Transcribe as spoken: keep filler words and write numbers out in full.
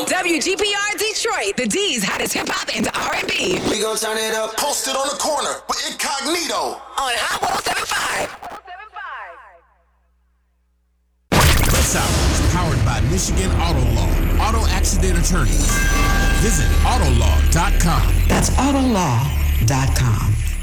W G P R Detroit, the D's hottest hip hop and R and B. We gon' turn it up. Posted on the corner with Incognito. On Hot one oh seven point five. This hour is powered by Michigan Auto Law. Auto accident attorneys. Visit autolaw dot com. That's autolaw dot com.